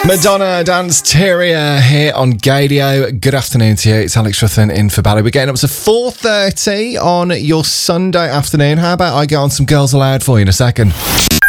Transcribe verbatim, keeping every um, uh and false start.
Madonna Dance Terrier here on Gadio. Good afternoon to you. It's Alex Ruthven in for Bally. We're getting up to four thirty on your Sunday afternoon. How about I get on some Girls Aloud for you in a second?